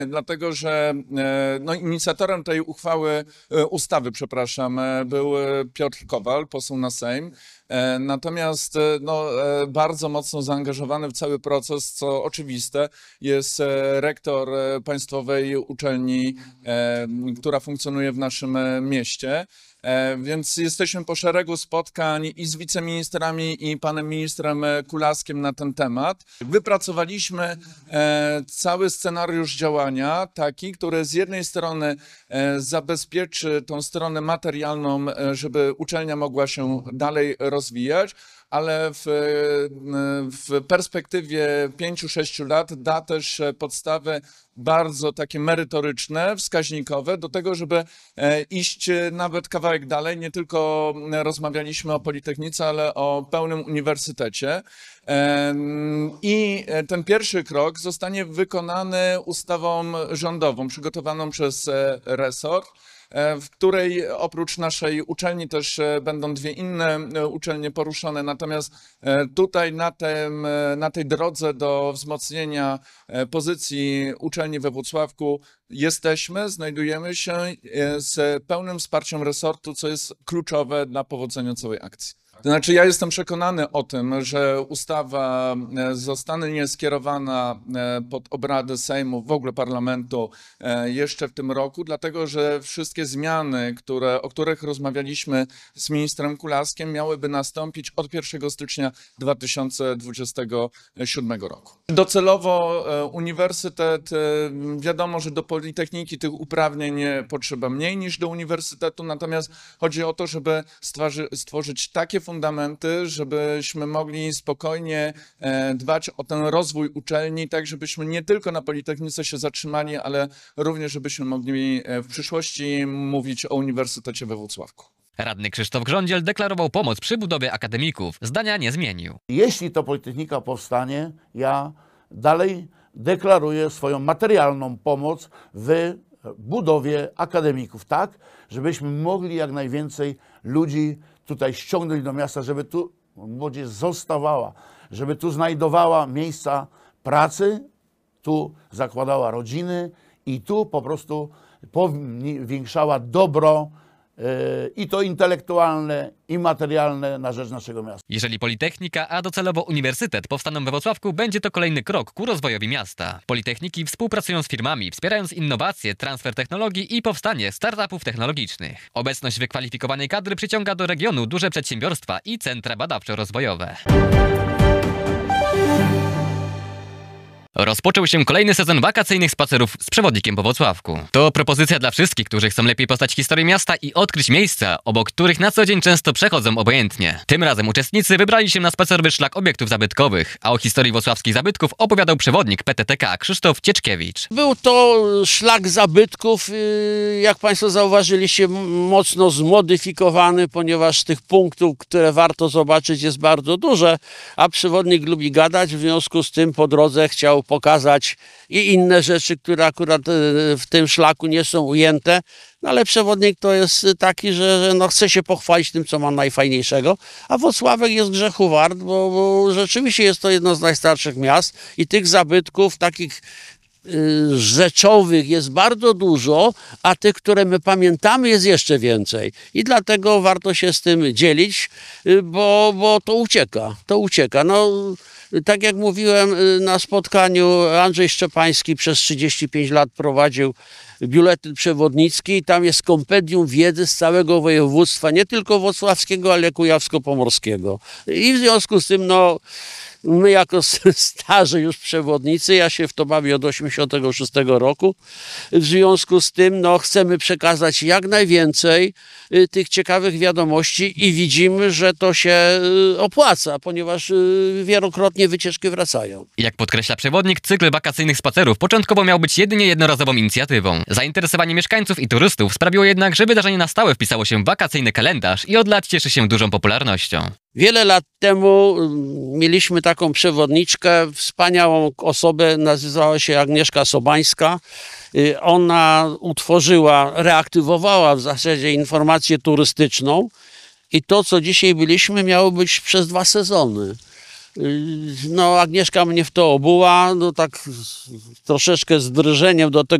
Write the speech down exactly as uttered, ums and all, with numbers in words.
Dlatego, że no, inicjatorem tej uchwały, ustawy, przepraszam, był Piotr Kowal, poseł na Sejm. Natomiast no, bardzo mocno zaangażowany w cały proces, co oczywiste, jest rektor Państwowej Uczelni, która funkcjonuje w naszym mieście. Więc jesteśmy po szeregu spotkań i z wiceministrami, i panem ministrem Kulaskiem na ten temat. Wypracowaliśmy cały scenariusz działania, taki, który z jednej strony zabezpieczy tą stronę materialną, żeby uczelnia mogła się dalej rozwijać, ale w, w perspektywie pięciu sześciu lat da też podstawy bardzo takie merytoryczne, wskaźnikowe do tego, żeby iść nawet kawałek dalej. Nie tylko rozmawialiśmy o Politechnice, ale o pełnym uniwersytecie. I ten pierwszy krok zostanie wykonany ustawą rządową przygotowaną przez resort, w której oprócz naszej uczelni też będą dwie inne uczelnie poruszone. Natomiast tutaj na, tym, na tej drodze do wzmocnienia pozycji uczelni we Włocławku jesteśmy, znajdujemy się z pełnym wsparciem resortu, co jest kluczowe dla powodzenia całej akcji. To znaczy, ja jestem przekonany o tym, że ustawa zostanie skierowana pod obrady Sejmu, w ogóle parlamentu jeszcze w tym roku, dlatego że wszystkie zmiany, które, o których rozmawialiśmy z ministrem Kulaskiem, miałyby nastąpić od pierwszego stycznia dwa tysiące dwudziestego siódmego roku. Docelowo uniwersytet, wiadomo, że do Politechniki tych uprawnień potrzeba mniej niż do uniwersytetu, natomiast chodzi o to, żeby stworzy, stworzyć takie fundamenty, żebyśmy mogli spokojnie dbać o ten rozwój uczelni, tak żebyśmy nie tylko na Politechnice się zatrzymali, ale również żebyśmy mogli w przyszłości mówić o Uniwersytecie we Włocławku. Radny Krzysztof Grządziel deklarował pomoc przy budowie akademików. Zdania nie zmienił. Jeśli to Politechnika powstanie, ja dalej deklaruję swoją materialną pomoc w budowie akademików, tak, żebyśmy mogli jak najwięcej ludzi tutaj ściągnąć do miasta, żeby tu młodzież zostawała, żeby tu znajdowała miejsca pracy, tu zakładała rodziny i tu po prostu powiększała dobro yy, i to intelektualne, i materialne na rzecz naszego miasta. Jeżeli Politechnika, a docelowo Uniwersytet powstaną we Włocławku, będzie to kolejny krok ku rozwojowi miasta. Politechniki współpracują z firmami, wspierając innowacje, transfer technologii i powstanie startupów technologicznych. Obecność wykwalifikowanej kadry przyciąga do regionu duże przedsiębiorstwa i centra badawczo-rozwojowe. Rozpoczął się kolejny sezon wakacyjnych spacerów z przewodnikiem po Włocławku. To propozycja dla wszystkich, którzy chcą lepiej poznać historię miasta i odkryć miejsca, obok których na co dzień często przechodzą obojętnie. Tym razem uczestnicy wybrali się na spacerowy szlak obiektów zabytkowych, a o historii włocławskich zabytków opowiadał przewodnik P T T K Krzysztof Cieczkiewicz. Był to szlak zabytków, jak Państwo zauważyliście, mocno zmodyfikowany, ponieważ tych punktów, które warto zobaczyć, jest bardzo dużo, a przewodnik lubi gadać, w związku z tym po drodze chciał pokazać i inne rzeczy, które akurat w tym szlaku nie są ujęte, no ale przewodnik to jest taki, że no chce się pochwalić tym, co ma najfajniejszego, a Włocławek jest grzechu wart, bo, bo rzeczywiście jest to jedno z najstarszych miast i tych zabytków takich y, rzeczowych jest bardzo dużo, a tych, które my pamiętamy, jest jeszcze więcej i dlatego warto się z tym dzielić, y, bo, bo to ucieka, to ucieka. No, tak jak mówiłem na spotkaniu, Andrzej Szczepański przez trzydzieści pięć lat prowadził biuletyn przewodnicki i tam jest kompendium wiedzy z całego województwa, nie tylko włocławskiego, ale kujawsko-pomorskiego. I w związku z tym, no, my jako starzy już przewodnicy, ja się w to bawię od osiemdziesiątego szóstego roku, w związku z tym no, chcemy przekazać jak najwięcej y, tych ciekawych wiadomości i widzimy, że to się y, opłaca, ponieważ y, wielokrotnie wycieczki wracają. Jak podkreśla przewodnik, cykl wakacyjnych spacerów początkowo miał być jedynie jednorazową inicjatywą. Zainteresowanie mieszkańców i turystów sprawiło jednak, że wydarzenie na stałe wpisało się w wakacyjny kalendarz i od lat cieszy się dużą popularnością. Wiele lat temu mieliśmy taką przewodniczkę, wspaniałą osobę, nazywała się Agnieszka Sobańska. Ona utworzyła, reaktywowała w zasadzie informację turystyczną i to, co dzisiaj byliśmy, miało być przez dwa sezony. No, Agnieszka mnie w to obuła, no tak troszeczkę z drżeniem do tego